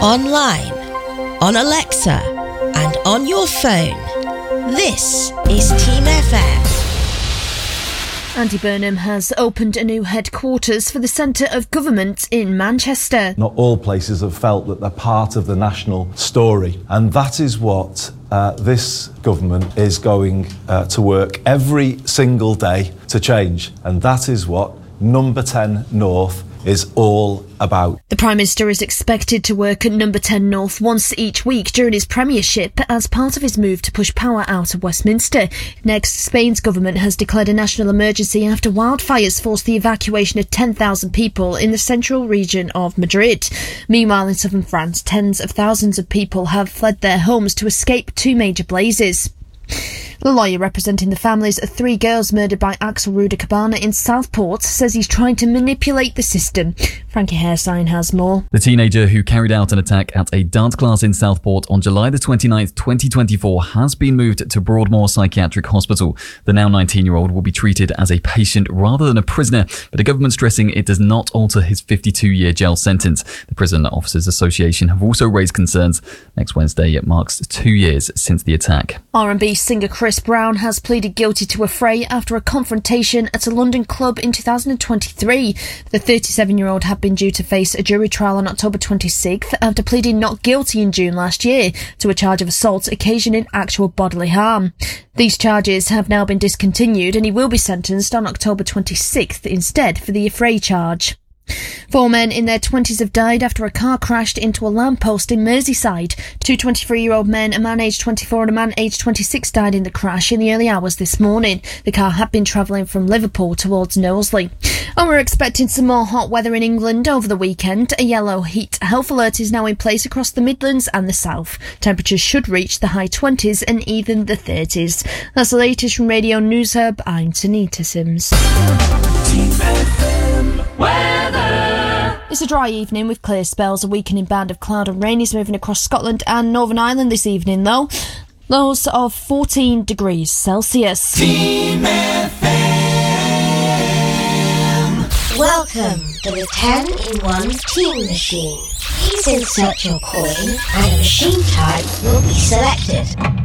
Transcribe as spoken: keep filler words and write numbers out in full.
online, on Alexa, and on your phone. This is Team F M. Andy Burnham has opened a new headquarters for the Centre of Government in Manchester. Not all places have felt that they're part of the national story, and that is what uh, this government is going uh, to work every single day to change, and that is what Number ten North is all about. The Prime Minister is expected to work at Number ten North once each week during his premiership as part of his move to push power out of Westminster. Next, Spain's government has declared a national emergency after wildfires forced the evacuation of ten thousand people in the central region of Madrid. Meanwhile, in southern France, tens of thousands of people have fled their homes to escape two major blazes. The lawyer representing the families of three girls murdered by Axel Ruda Cabana in Southport says he's trying to manipulate the system. Frankie Hairsign has more. The teenager who carried out an attack at a dance class in Southport on July the twenty-ninth, twenty twenty-four has been moved to Broadmoor Psychiatric Hospital. The now nineteen-year-old will be treated as a patient rather than a prisoner, but the government stressing it does not alter his fifty-two-year jail sentence. The Prison Officers Association have also raised concerns. Next Wednesday, it marks two years since the attack. R and B singer Chris Brown has pleaded guilty to a fray after a confrontation at a London club in two thousand twenty-three. The thirty-seven-year-old had been due to face a jury trial on October twenty-sixth after pleading not guilty in June last year to a charge of assault occasioning actual bodily harm. These charges have now been discontinued and he will be sentenced on October twenty-sixth instead for the affray charge. Four men in their twenties have died after a car crashed into a lamppost in Merseyside. Two twenty-three-year-old men, a man aged twenty-four and a man aged twenty-six died in the crash in the early hours this morning. The car had been travelling from Liverpool towards Knowsley. And we're expecting some more hot weather in England over the weekend. A yellow heat health alert is now in place across the Midlands and the South. Temperatures should reach the high twenties and even the thirties. That's the latest from Radio News Hub. I'm Tanita Sims. Team F M weather. It's a dry evening with clear spells. A weakening band of cloud and rain is moving across Scotland and Northern Ireland this evening, though. Lows of fourteen degrees Celsius. Team F M. Welcome to the ten in one Team Machine. Please insert your coin and a machine type will be selected.